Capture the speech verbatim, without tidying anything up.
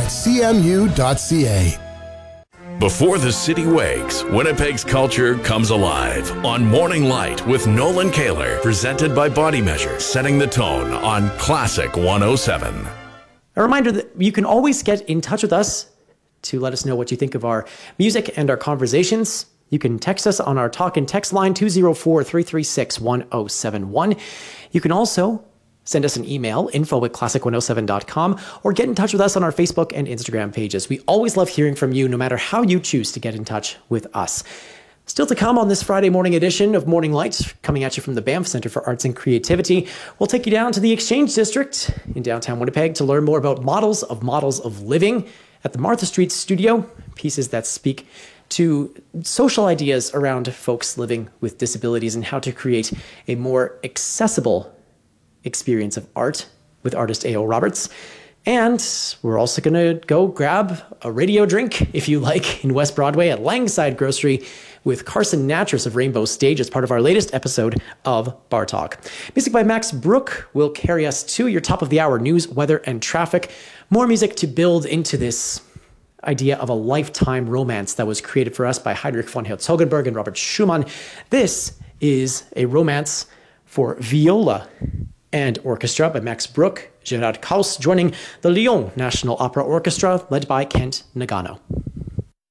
at c m u dot c a. Before the city wakes, Winnipeg's culture comes alive on Morning Light with Nolan Kaler, presented by Body Measure, setting the tone on Classic one oh seven. A reminder that you can always get in touch with us to let us know what you think of our music and our conversations. You can text us on our talk and text line two oh four, three three six, one oh seven one. You can also send us an email, info at classic one oh seven dot com, or get in touch with us on our Facebook and Instagram pages. We always love hearing from you, no matter how you choose to get in touch with us. Still to come on this Friday morning edition of Morning Lights, coming at you from the Banff Centre for Arts and Creativity. We'll take you down to the Exchange District in downtown Winnipeg to learn more about models of models of living at the Martha Street Studio, pieces that speak to social ideas around folks living with disabilities and how to create a more accessible experience of art with artist A O Roberts. And we're also going to go grab a radio drink, if you like, in West Broadway at Langside Grocery with Carson Natras of Rainbow Stage as part of our latest episode of Bar Talk. Music by Max Brook will carry us to your top of the hour news, weather, and traffic. More music to build into this idea of a lifetime romance that was created for us by Heinrich von Herzogenberg and Robert Schumann. This is a romance for viola and orchestra by Max Brook, Gerard Kaus joining the Lyon National Opera Orchestra led by Kent Nagano.